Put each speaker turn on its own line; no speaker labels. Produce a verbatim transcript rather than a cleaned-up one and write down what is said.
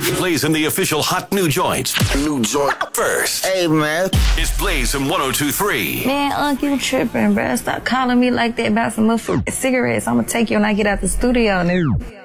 Blaze in the official hot new joints.
New joint
First.
Hey, man.
It's Blaze in one oh two three.
Man, Unc, you tripping, bruh. Stop calling me like that about some motherfucking cigarettes. I'm gonna take you when I get out the studio, nigga.